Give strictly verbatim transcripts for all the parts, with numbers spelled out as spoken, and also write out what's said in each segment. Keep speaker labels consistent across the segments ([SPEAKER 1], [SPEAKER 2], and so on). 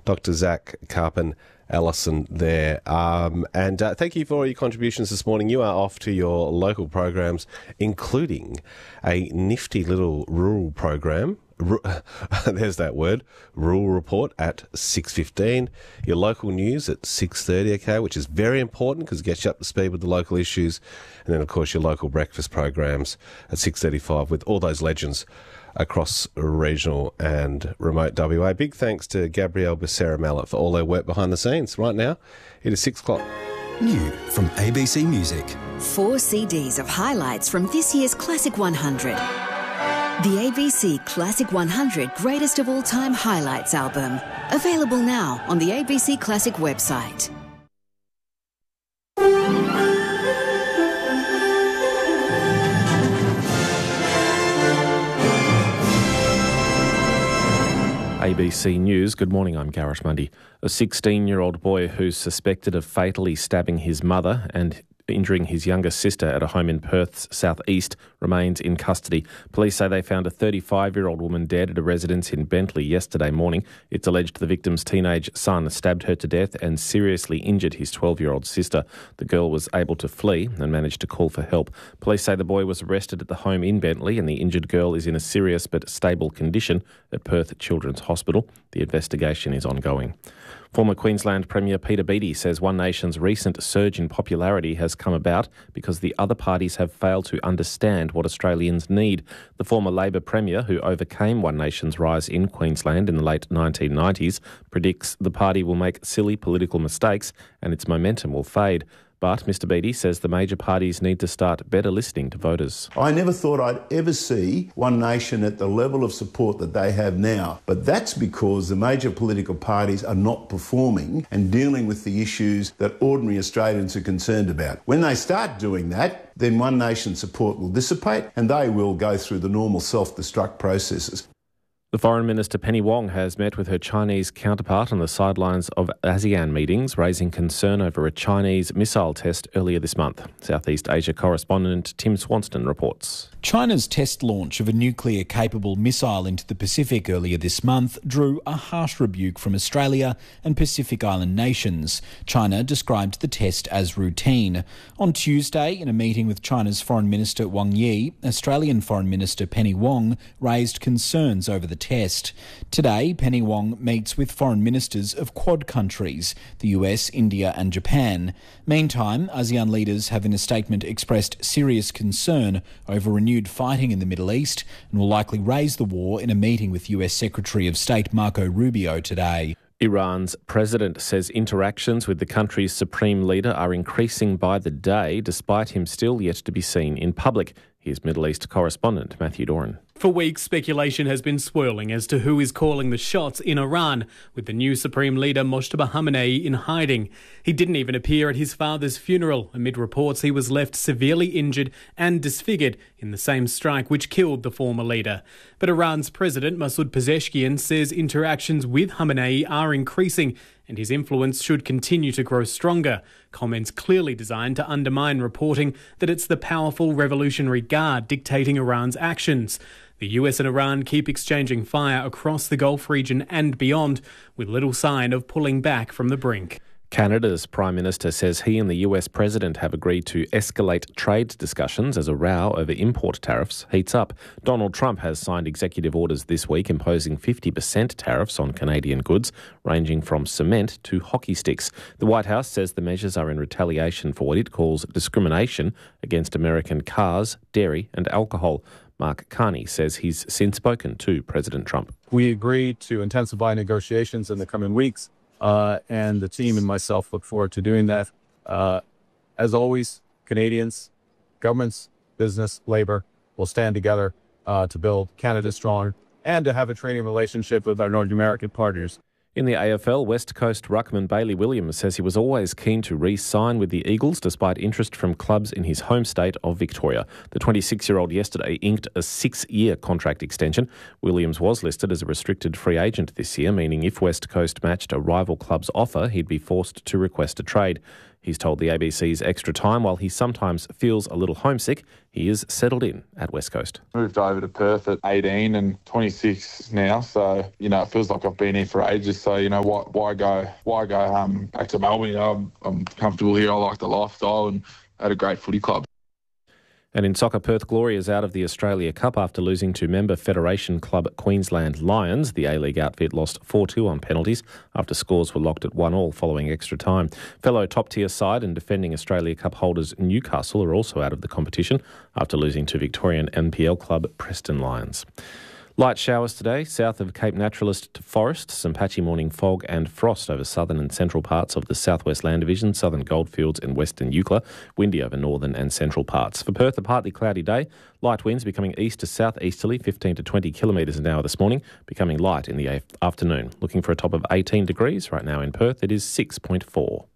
[SPEAKER 1] Doctor Zach Carpen Ellison there. Um, and uh, thank you for all your contributions this morning. You are off to your local programs, including a nifty little rural program. There's that word, rural report at six fifteen. Your local news at six thirty, okay, which is very important because it gets you up to speed with the local issues. And then, of course, your local breakfast programs at six thirty-five with all those legends across regional and remote W A. Big thanks to Gabrielle Becerra Mallet for all their work behind the scenes. Right now, it is six o'clock.
[SPEAKER 2] New from A B C Music.
[SPEAKER 3] Four C Ds of highlights from this year's Classic one hundred. The A B C Classic one hundred Greatest of All Time Highlights album. Available now on the A B C Classic website.
[SPEAKER 4] A B C News. Good morning, I'm Gareth Mundy. A sixteen-year-old boy who's suspected of fatally stabbing his mother and injuring his younger sister at a home in Perth's southeast remains in custody. Police say they found a thirty-five-year-old woman dead at a residence in Bentley yesterday morning. It's alleged the victim's teenage son stabbed her to death and seriously injured his twelve-year-old sister. The girl was able to flee and managed to call for help. Police say the boy was arrested at the home in Bentley and the injured girl is in a serious but stable condition at Perth Children's Hospital. The investigation is ongoing. Former Queensland Premier Peter Beattie says One Nation's recent surge in popularity has come about because the other parties have failed to understand what Australians need. The former Labor Premier, who overcame One Nation's rise in Queensland in the late nineteen nineties, predicts the party will make silly political mistakes and its momentum will fade. But Mr Beattie says the major parties need to start better listening to voters.
[SPEAKER 5] I never thought I'd ever see One Nation at the level of support that they have now. But that's because the major political parties are not performing and dealing with the issues that ordinary Australians are concerned about. When they start doing that, then One Nation support will dissipate and they will go through the normal self-destruct processes.
[SPEAKER 4] The Foreign Minister Penny Wong has met with her Chinese counterpart on the sidelines of ASEAN meetings, raising concern over a Chinese missile test earlier this month. Southeast Asia correspondent Tim Swanston reports.
[SPEAKER 6] China's test launch of a nuclear-capable missile into the Pacific earlier this month drew a harsh rebuke from Australia and Pacific Island nations. China described the test as routine. On Tuesday, in a meeting with China's Foreign Minister Wang Yi, Australian Foreign Minister Penny Wong raised concerns over the test. Today, Penny Wong meets with foreign ministers of Quad countries, the U S, India and Japan. Meantime, ASEAN leaders have in a statement expressed serious concern over renewed fighting in the Middle East and will likely raise the war in a meeting with U S Secretary of State Marco Rubio today.
[SPEAKER 4] Iran's president says interactions with the country's supreme leader are increasing by the day, despite him still yet to be seen in public. Here's Middle East correspondent Matthew Doran.
[SPEAKER 7] For weeks, speculation has been swirling as to who is calling the shots in Iran, with the new Supreme Leader Mojtaba Khamenei in hiding. He didn't even appear at his father's funeral, amid reports he was left severely injured and disfigured in the same strike which killed the former leader. But Iran's President Masoud Pezeshkian says interactions with Khamenei are increasing and his influence should continue to grow stronger. Comments clearly designed to undermine reporting that it's the powerful Revolutionary Guard dictating Iran's actions. The U S and Iran keep exchanging fire across the Gulf region and beyond, with little sign of pulling back from the brink.
[SPEAKER 4] Canada's Prime Minister says he and the U S President have agreed to escalate trade discussions as a row over import tariffs heats up. Donald Trump has signed executive orders this week imposing fifty percent tariffs on Canadian goods, ranging from cement to hockey sticks. The White House says the measures are in retaliation for what it calls discrimination against American cars, dairy and alcohol. Mark Carney says he's since spoken to President Trump.
[SPEAKER 8] We agreed to intensify negotiations in the coming weeks, uh, and the team and myself look forward to doing that. Uh, as always, Canadians, governments, business, labour will stand together uh, to build Canada strong and to have a trading relationship with our North American partners.
[SPEAKER 4] In the A F L, West Coast ruckman Bailey Williams says he was always keen to re-sign with the Eagles despite interest from clubs in his home state of Victoria. The twenty-six-year-old yesterday inked a six-year contract extension. Williams was listed as a restricted free agent this year, meaning if West Coast matched a rival club's offer, he'd be forced to request a trade. He's told the A B C's Extra Time while he sometimes feels a little homesick, he is settled in at West Coast.
[SPEAKER 9] Moved over to Perth at eighteen and twenty-six now, so, you know, it feels like I've been here for ages. So, you know, why, why go why go um, back to Melbourne? You know, I'm, I'm comfortable here. I like the lifestyle and had a great footy club.
[SPEAKER 4] And in soccer, Perth Glory is out of the Australia Cup after losing to member Federation club Queensland Lions. The A-League outfit lost four two on penalties after scores were locked at one all following extra time. Fellow top-tier side and defending Australia Cup holders Newcastle are also out of the competition after losing to Victorian N P L club Preston Lions. Light showers today, south of Cape Naturalist to Forest, some patchy morning fog and frost over southern and central parts of the Southwest Land Division, southern Goldfields and western Eucla, windy over northern and central parts. For Perth, a partly cloudy day, light winds becoming east to southeasterly, fifteen to twenty kilometres an hour this morning, becoming light in the afternoon. Looking for a top of eighteen degrees right now in Perth, it is six point four.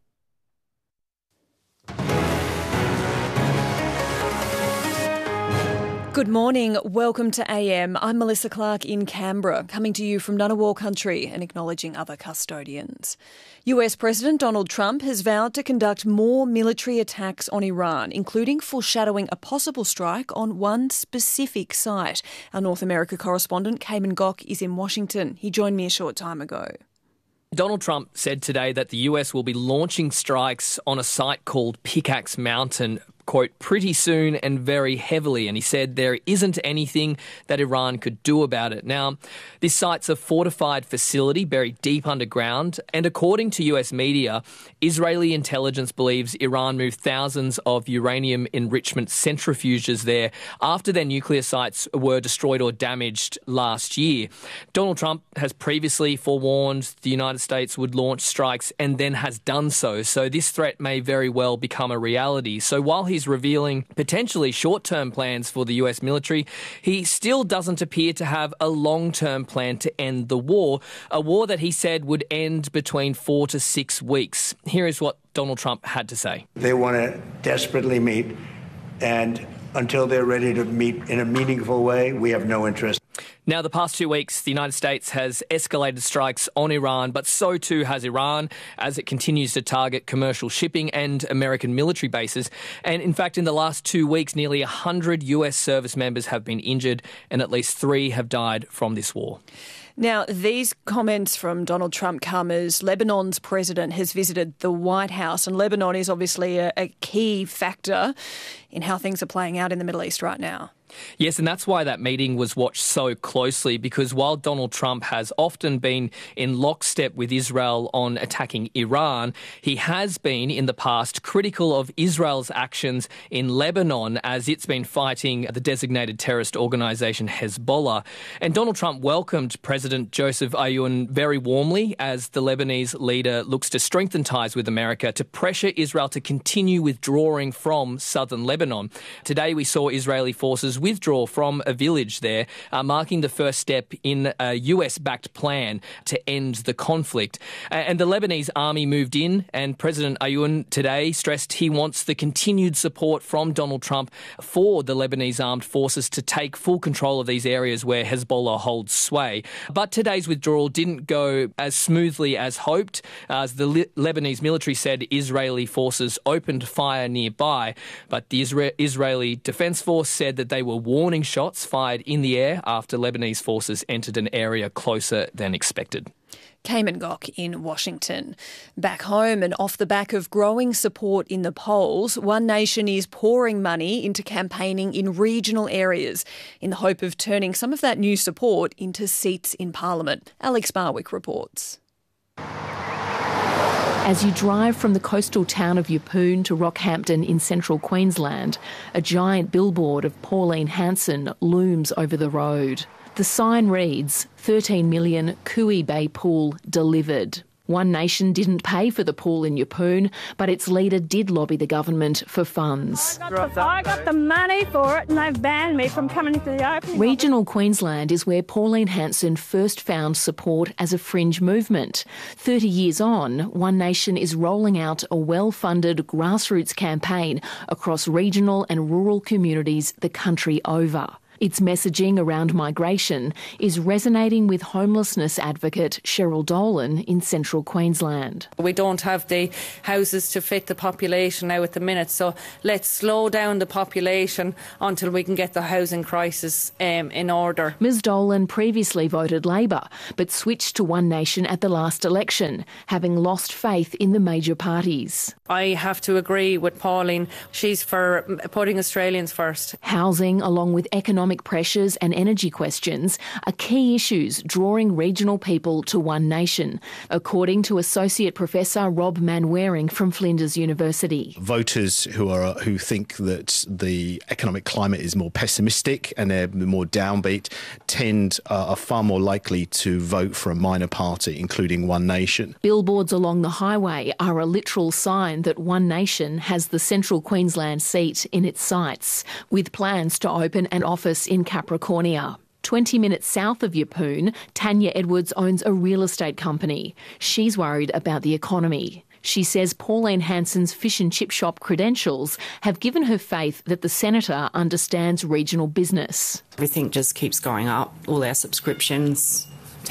[SPEAKER 10] Good morning. Welcome to A M. I'm Melissa Clark in Canberra, coming to you from Ngunnawal country and acknowledging other custodians. U S President Donald Trump has vowed to conduct more military attacks on Iran, including foreshadowing a possible strike on one specific site. Our North America correspondent, Cayman Gok, is in Washington. He joined me a short time ago.
[SPEAKER 11] Donald Trump said today that the U S will be launching strikes on a site called Pickaxe Mountain, quote, pretty soon and very heavily. And he said there isn't anything that Iran could do about it. Now, this site's a fortified facility buried deep underground. And according to U S media, Israeli intelligence believes Iran moved thousands of uranium enrichment centrifuges there after their nuclear sites were destroyed or damaged last year. Donald Trump has previously forewarned the United States would launch strikes and then has done so. So this threat may very well become a reality. So while he's revealing potentially short-term plans for the U S military, he still doesn't appear to have a long-term plan to end the war, a war that he said would end between four to six weeks. Here is what Donald Trump had to say.
[SPEAKER 12] They want to desperately meet, and until they're ready to meet in a meaningful way, we have no interest.
[SPEAKER 11] Now, the past two weeks, the United States has escalated strikes on Iran, but so too has Iran as it continues to target commercial shipping and American military bases. And in fact, in the last two weeks, nearly one hundred U S service members have been injured and at least three have died from this war.
[SPEAKER 10] Now, these comments from Donald Trump come as Lebanon's president has visited the White House, and Lebanon is obviously a, a key factor in how things are playing out in the Middle East right now.
[SPEAKER 11] Yes, and that's why that meeting was watched so closely, because while Donald Trump has often been in lockstep with Israel on attacking Iran, he has been in the past critical of Israel's actions in Lebanon as it's been fighting the designated terrorist organisation Hezbollah. And Donald Trump welcomed President Joseph Aoun very warmly as the Lebanese leader looks to strengthen ties with America to pressure Israel to continue withdrawing from southern Lebanon. Today we saw Israeli forces withdraw from a village there, uh, marking the first step in a U S-backed plan to end the conflict. Uh, and the Lebanese army moved in, and President Aoun today stressed he wants the continued support from Donald Trump for the Lebanese armed forces to take full control of these areas where Hezbollah holds sway. But today's withdrawal didn't go as smoothly as hoped. As the Le- Lebanese military said, Israeli forces opened fire nearby, but the Isra- Israeli Defense Force said that they were warning shots fired in the air after Lebanese forces entered an area closer than expected.
[SPEAKER 10] Cayman Gok in Washington. Back home and off the back of growing support in the polls, One Nation is pouring money into campaigning in regional areas in the hope of turning some of that new support into seats in Parliament. Alex Barwick reports.
[SPEAKER 13] As you drive from the coastal town of Yeppoon to Rockhampton in central Queensland, a giant billboard of Pauline Hanson looms over the road. The sign reads, thirteen million Cooey Bay Pool delivered. One Nation didn't pay for the pool in Yeppoon, but its leader did lobby the government for funds.
[SPEAKER 14] I got, the, I got the money for it and they've banned me from coming into the opening.
[SPEAKER 13] Regional Queensland is where Pauline Hanson first found support as a fringe movement. Thirty years on, One Nation is rolling out a well-funded grassroots campaign across regional and rural communities the country over. Its messaging around migration is resonating with homelessness advocate Cheryl Dolan in central Queensland.
[SPEAKER 15] We don't have the houses to fit the population now at the minute, so let's slow down the population until we can get the housing crisis um, in order.
[SPEAKER 13] Ms Dolan previously voted Labor, but switched to One Nation at the last election, having lost faith in the major parties.
[SPEAKER 15] I have to agree with Pauline. She's for putting Australians first.
[SPEAKER 13] Housing, along with economic pressures and energy questions, are key issues drawing regional people to One Nation, according to Associate Professor Rob Manwaring from Flinders University.
[SPEAKER 16] Voters who are who think that the economic climate is more pessimistic and they're more downbeat tend uh, are far more likely to vote for a minor party, including One Nation.
[SPEAKER 13] Billboards along the highway are a literal sign that One Nation has the central Queensland seat in its sights, with plans to open an office in Capricornia. twenty minutes south of Yeppoon, Tanya Edwards owns a real estate company. She's worried about the economy. She says Pauline Hanson's fish and chip shop credentials have given her faith that the senator understands regional business.
[SPEAKER 17] Everything just keeps going up, all our subscriptions,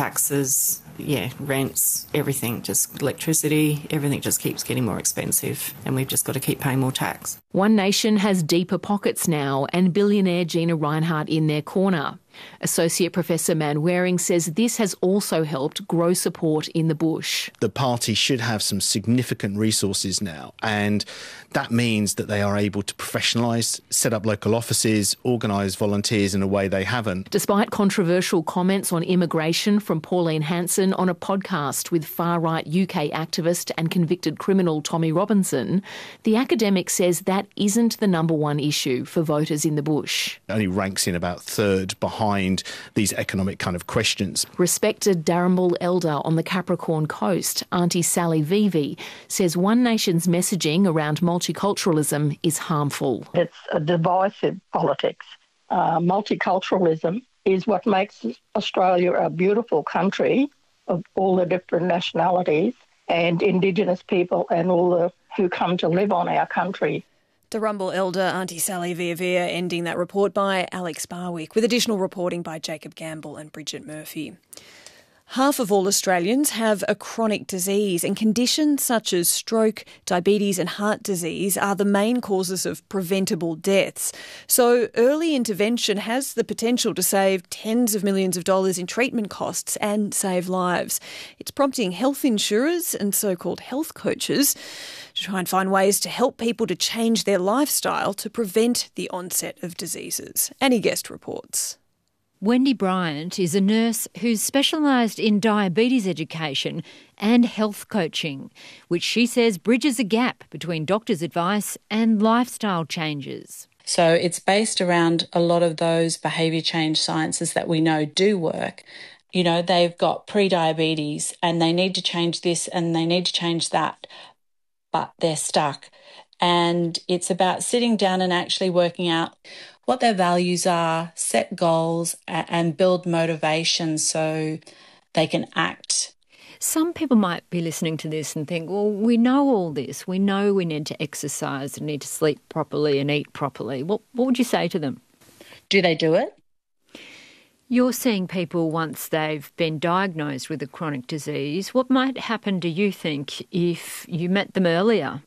[SPEAKER 17] taxes, yeah, rents, everything, just electricity, everything just keeps getting more expensive and we've just got to keep paying more tax.
[SPEAKER 13] One Nation has deeper pockets now and billionaire Gina Rinehart in their corner. Associate Professor Manwaring says this has also helped grow support in the bush.
[SPEAKER 16] The party should have some significant resources now, and that means that they are able to professionalise, set up local offices, organise volunteers in a way they haven't.
[SPEAKER 13] Despite controversial comments on immigration from Pauline Hanson on a podcast with far-right U K activist and convicted criminal Tommy Robinson, the academic says that isn't the number one issue for voters in the bush.
[SPEAKER 16] It only ranks in about third behind these economic kind of questions.
[SPEAKER 13] Respected Darrambool elder on the Capricorn coast, Auntie Sally Vivi, says One Nation's messaging around multiculturalism is harmful.
[SPEAKER 18] It's a divisive politics. Uh, multiculturalism is what makes Australia a beautiful country of all the different nationalities and Indigenous people and all the who come to live on our country.
[SPEAKER 10] Darrambool elder Auntie Sally Viavia ending that report by Alex Barwick, with additional reporting by Jacob Gamble and Bridget Murphy. Half of all Australians have a chronic disease, and conditions such as stroke, diabetes and heart disease are the main causes of preventable deaths. So early intervention has the potential to save tens of millions of dollars in treatment costs and save lives. It's prompting health insurers and so-called health coaches to try and find ways to help people to change their lifestyle to prevent the onset of diseases. Annie Guest reports.
[SPEAKER 19] Wendy Bryant is a nurse who's specialised in diabetes education and health coaching, which she says bridges a gap between doctors' advice and lifestyle changes.
[SPEAKER 20] So it's based around a lot of those behaviour change sciences that we know do work. You know, they've got pre-diabetes and they need to change this and they need to change that, but they're stuck. And it's about sitting down and actually working out what their values are, set goals and build motivation so they can act.
[SPEAKER 19] Some people might be listening to this and think, well, we know all this. We know we need to exercise and need to sleep properly and eat properly. What, what would you say to them?
[SPEAKER 20] Do they do it?
[SPEAKER 19] You're seeing people once they've been diagnosed with a chronic disease. What might happen, do you think, if you met them earlier?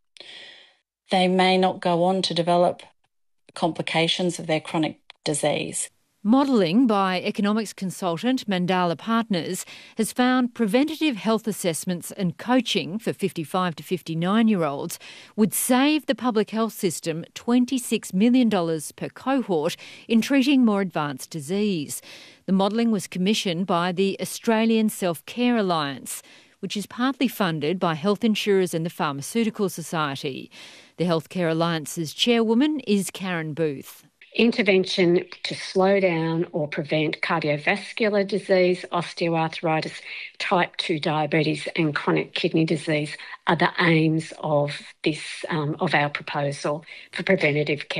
[SPEAKER 20] They may not go on to develop complications of their chronic disease.
[SPEAKER 19] Modelling by economics consultant Mandala Partners has found preventative health assessments and coaching for fifty-five to fifty-nine-year-olds would save the public health system twenty-six million dollars per cohort in treating more advanced disease. The modelling was commissioned by the Australian Self-Care Alliance, which is partly funded by health insurers and the Pharmaceutical Society. The Healthcare Alliance's chairwoman is Karen Booth.
[SPEAKER 21] Intervention to slow down or prevent cardiovascular disease, osteoarthritis, type two diabetes and chronic kidney disease are the aims of this um, of our proposal for preventative care.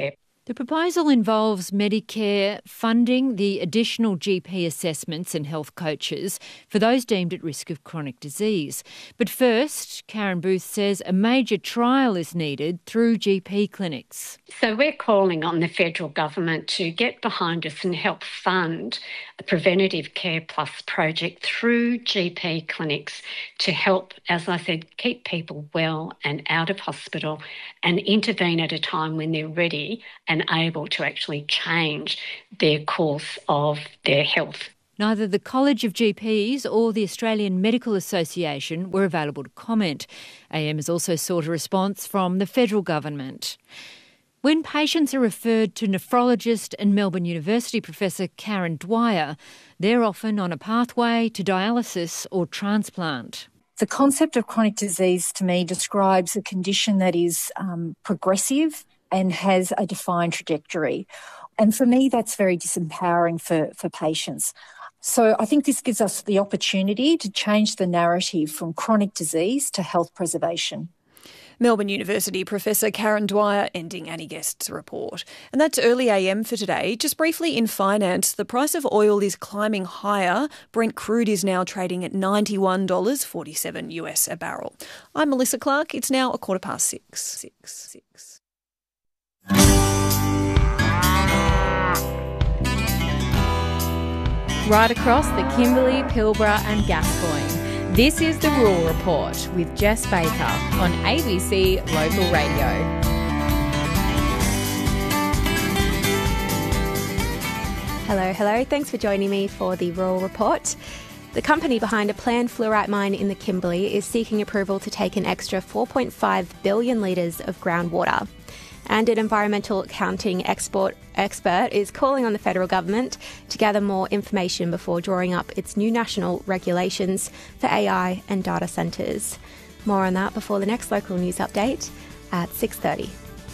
[SPEAKER 19] The proposal involves Medicare funding the additional G P assessments and health coaches for those deemed at risk of chronic disease. But first, Karen Booth says a major trial is needed through G P clinics.
[SPEAKER 21] So we're calling on the federal government to get behind us and help fund the Preventative Care Plus project through G P clinics to help, as I said, keep people well and out of hospital and intervene at a time when they're ready and able to actually change their course of their health.
[SPEAKER 19] Neither the College of G Ps or the Australian Medical Association were available to comment. A M has also sought a response from the federal government. When patients are referred to nephrologist and Melbourne University Professor Karen Dwyer, they're often on a pathway to dialysis or transplant.
[SPEAKER 1] The concept of chronic disease to me describes a condition that is um, progressive and has a defined trajectory. And for me, that's very disempowering for, for patients. So I think this gives us the opportunity to change the narrative from chronic disease to health preservation.
[SPEAKER 10] Melbourne University Professor Karen Dwyer ending Annie Guest's report. And that's Early A M for today. Just briefly in finance, the price of oil is climbing higher. Brent crude is now trading at ninety-one dollars forty-seven US a barrel. I'm Melissa Clark. It's now a quarter past six. Six, six.
[SPEAKER 22] Right across the Kimberley, Pilbara and Gascoyne. This is the Rural Report with Jess Baker on A B C Local Radio.
[SPEAKER 23] Hello, hello. Thanks for joining me for the Rural Report. The company behind a planned fluorite mine in the Kimberley is seeking approval to take an extra four point five billion litres of groundwater. And an environmental accounting export expert is calling on the federal government to gather more information before drawing up its new national regulations for A I and data centres. More on that before the next local news update at six thirty.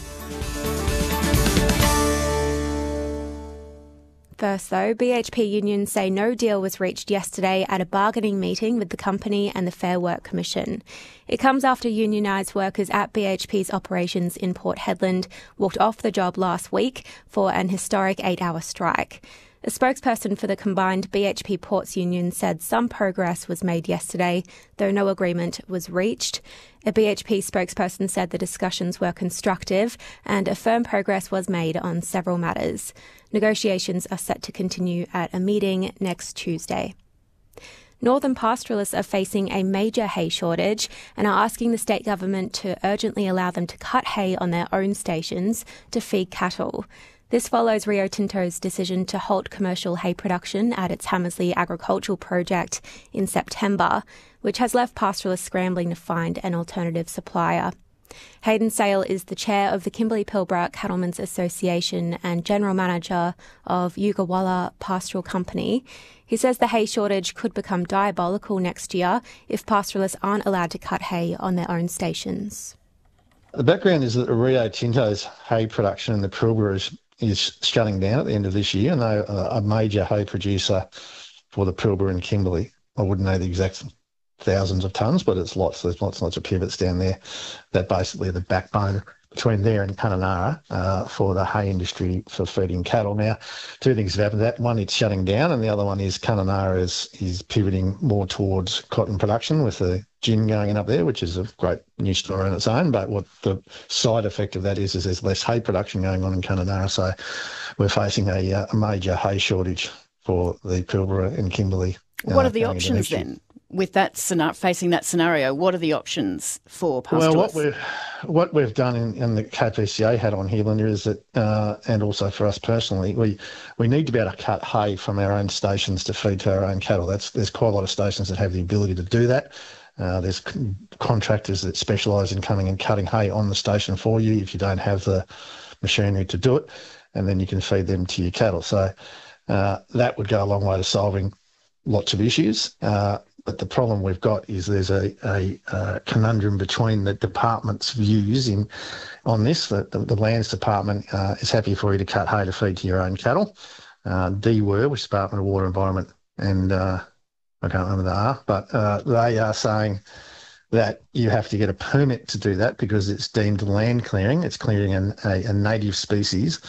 [SPEAKER 23] First, though, B H P unions say no deal was reached yesterday at a bargaining meeting with the company and the Fair Work Commission. It comes after unionised workers at B H P's operations in Port Hedland walked off the job last week for an historic eight-hour strike. A spokesperson for the combined B H P Ports Union said some progress was made yesterday, though no agreement was reached. A B H P spokesperson said the discussions were constructive and a firm progress was made on several matters. Negotiations are set to continue at a meeting next Tuesday. Northern pastoralists are facing a major hay shortage and are asking the state government to urgently allow them to cut hay on their own stations to feed cattle. This follows Rio Tinto's decision to halt commercial hay production at its Hamersley agricultural project in September, which has left pastoralists scrambling to find an alternative supplier. Hayden Sale is the chair of the Kimberley Pilbara Cattlemen's Association and general manager of Yugawalla Pastoral Company. He says the hay shortage could become diabolical next year if pastoralists aren't allowed to cut hay on their own stations.
[SPEAKER 24] The background is that Rio Tinto's hay production in the Pilbara is, is shutting down at the end of this year, and they're a major hay producer for the Pilbara and Kimberley. I wouldn't know the exact thousands of tonnes, but it's lots. There's lots and lots of pivots down there that basically are the backbone between there and Kununurra uh, for the hay industry for feeding cattle. Now, two things have happened. That one, it's shutting down, and the other one is Kununurra is, is pivoting more towards cotton production with the gin going in up there, which is a great new story on its own. But what the side effect of that is, is there's less hay production going on in Kununurra. So we're facing a, a major hay shortage for the Pilbara and Kimberley.
[SPEAKER 25] What
[SPEAKER 24] uh,
[SPEAKER 25] are the options then? With that scenario, facing that scenario, what are the options for pastoralists?
[SPEAKER 24] Well, what we've, what we've done in, in the K P C A hat on here, Linda, is that, uh, and also for us personally, we, we need to be able to cut hay from our own stations to feed to our own cattle. That's There's quite a lot of stations that have the ability to do that. Uh, there's c- contractors that specialise in coming and cutting hay on the station for you if you don't have the machinery to do it, and then you can feed them to your cattle. So uh, that would go a long way to solving lots of issues. Uh, But the problem we've got is there's a, a, a conundrum between the department's views in on this. The, the, the Lands Department uh, is happy for you to cut hay to feed to your own cattle. Uh, D W E R, which is Department of Water, Environment, and uh, I can't remember the R, but uh, they are saying that you have to get a permit to do that because it's deemed land clearing. It's clearing an, a, a native species,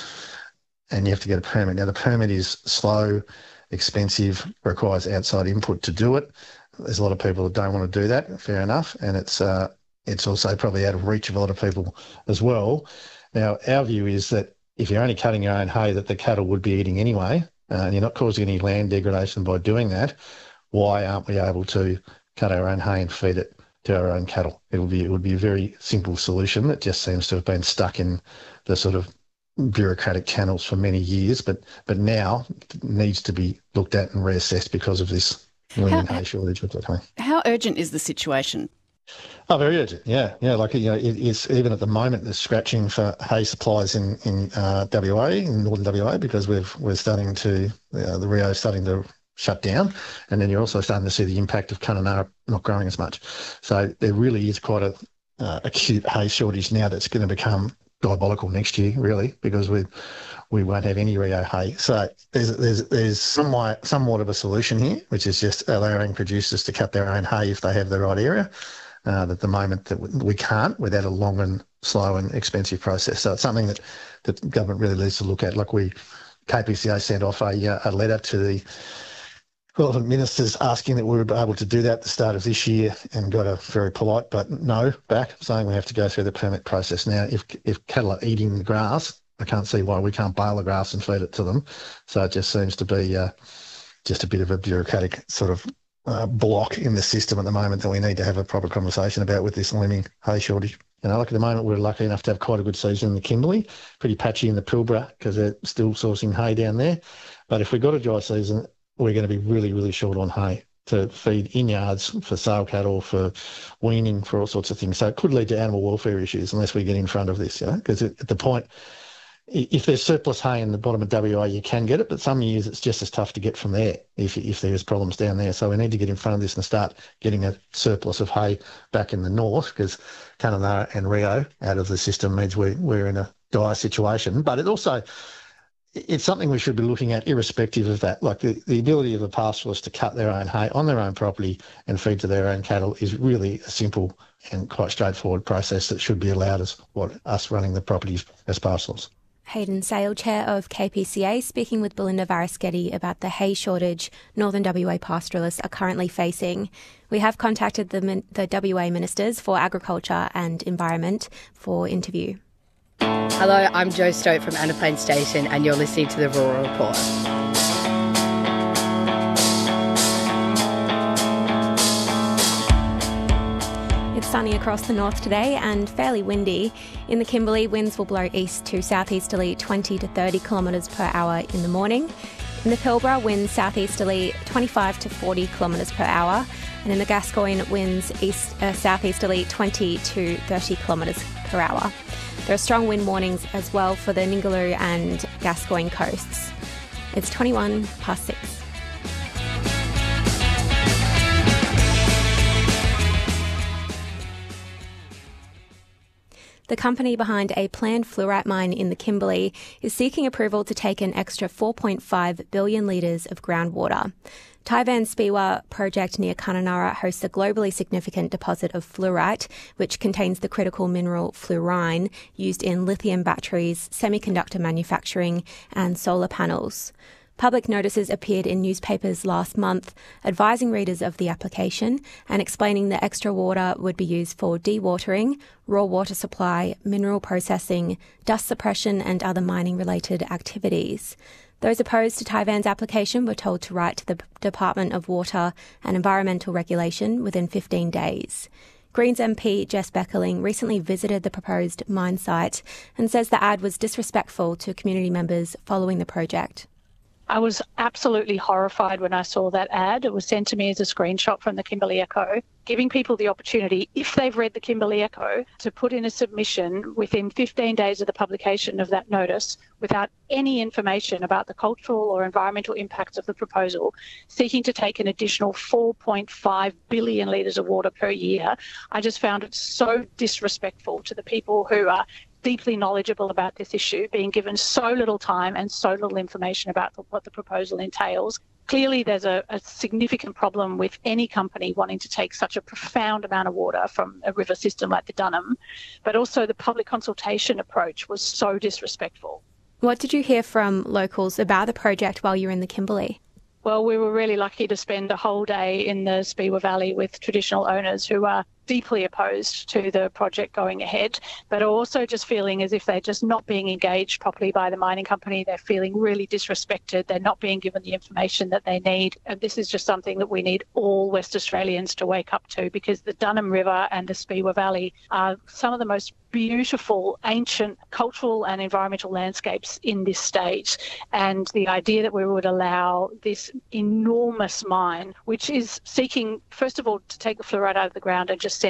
[SPEAKER 24] and you have to get a permit. Now, the permit is slow, expensive, requires outside input to do it. There's a lot of people that don't want to do that, fair enough, and it's uh, it's also probably out of reach of a lot of people as well. Now, our view is that if you're only cutting your own hay that the cattle would be eating anyway, uh, and you're not causing any land degradation by doing that, why aren't we able to cut our own hay and feed it to our own cattle? It would be it would be a very simple solution that just seems to have been stuck in the sort of bureaucratic channels for many years, but but now needs to be looked at and reassessed because of this looming hay shortage.
[SPEAKER 25] How urgent is the situation?
[SPEAKER 24] Oh, very urgent. Yeah, yeah. Like you know, it, it's even at the moment there's scratching for hay supplies in in uh, W A, in northern W A, because we've we're starting to uh, the Rio is starting to shut down, and then you're also starting to see the impact of Kununurra not growing as much. So there really is quite a uh, acute hay shortage now that's going to become diabolical next year, really, because we we won't have any Rio hay. So there's there's there's somewhat somewhat of a solution here, which is just allowing producers to cut their own hay if they have the right area. Uh, at the moment that we can't without a long and slow and expensive process. So it's something that that the government really needs to look at. Like we, K P C A sent off a a letter to the relevant ministers asking that we were able to do that at the start of this year, and got a very polite but no back, saying we have to go through the permit process. Now, if if cattle are eating the grass, I can't see why we can't bale the grass and feed it to them. So it just seems to be uh, just a bit of a bureaucratic sort of uh, block in the system at the moment that we need to have a proper conversation about with this looming hay shortage. You know, like at the moment, we're lucky enough to have quite a good season in the Kimberley, pretty patchy in the Pilbara because they're still sourcing hay down there. But if we've got a dry season, we're going to be really, really short on hay to feed in yards for sale cattle, for weaning, for all sorts of things. So it could lead to animal welfare issues unless we get in front of this, you know, because at the point, if there's surplus hay in the bottom of W A, you can get it, but some years it's just as tough to get from there if if there's problems down there. So we need to get in front of this and start getting a surplus of hay back in the north, because Kununurra and Rio out of the system means we, we're in a dire situation. But it also, it's something we should be looking at irrespective of that. Like the, the ability of the pastoralists to cut their own hay on their own property and feed to their own cattle is really a simple and quite straightforward process that should be allowed as what us running the properties as pastoralists.
[SPEAKER 23] Hayden Sale, Chair of K P C A, speaking with Belinda Varaschetti about the hay shortage Northern W A pastoralists are currently facing. We have contacted the, the W A Ministers for Agriculture and Environment for interview.
[SPEAKER 2] Hello, I'm Jo Stote from Anna Plains Station, and you're listening to the Rural Report.
[SPEAKER 23] It's sunny across the north today and fairly windy. In the Kimberley, winds will blow east to southeasterly twenty to thirty kilometres per hour in the morning. In the Pilbara, winds southeasterly twenty-five to forty kilometres per hour. And in the Gascoyne, winds east uh, southeasterly twenty to thirty kilometres per hour. There are strong wind warnings as well for the Ningaloo and Gascoyne coasts. It's twenty-one past six. The company behind a planned fluorite mine in the Kimberley is seeking approval to take an extra four point five billion litres of groundwater. Taiwan Speewah project near Kununurra hosts a globally significant deposit of fluorite, which contains the critical mineral fluorine used in lithium batteries, semiconductor manufacturing and solar panels. Public notices appeared in newspapers last month, advising readers of the application and explaining that extra water would be used for dewatering, raw water supply, mineral processing, dust suppression and other mining-related activities. Those opposed to Taiwan's application were told to write to the Department of Water and Environmental Regulation within fifteen days. Greens M P Jess Beckerling recently visited the proposed mine site and says the ad was disrespectful to community members following the project.
[SPEAKER 3] I was absolutely horrified when I saw that ad. It was sent to me as a screenshot from the Kimberley Echo, giving people the opportunity, if they've read the Kimberley Echo, to put in a submission within fifteen days of the publication of that notice without any information about the cultural or environmental impacts of the proposal, seeking to take an additional four point five billion litres of water per year. I just found it so disrespectful to the people who are deeply knowledgeable about this issue, being given so little time and so little information about the, what the proposal entails. Clearly, there's a, a significant problem with any company wanting to take such a profound amount of water from a river system like the Dunham, but also the public consultation approach was so disrespectful.
[SPEAKER 23] What did you hear from locals about the project while you were in the Kimberley?
[SPEAKER 3] Well, we were really lucky to spend a whole day in the Speewah Valley with traditional owners who are deeply opposed to the project going ahead, but are also just feeling as if they're just not being engaged properly by the mining company. They're feeling really disrespected. They're not being given the information that they need. And this is just something that we need all West Australians to wake up to, because the Dunham River and the Speewah Valley are some of the most beautiful, ancient cultural and environmental landscapes in this state. And the idea that we would allow this enormous mine, which is seeking, first of all, to take the fluoride out of the ground and just send